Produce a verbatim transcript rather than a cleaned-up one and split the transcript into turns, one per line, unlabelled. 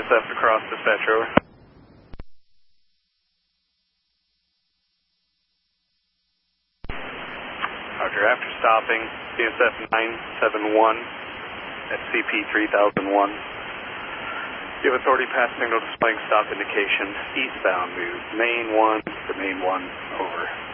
S F across dispatch, over. Roger, after stopping, B S F nine seven one at C P three thousand one. You have authority pass signal displaying stop indication, eastbound move, main one to main one, over.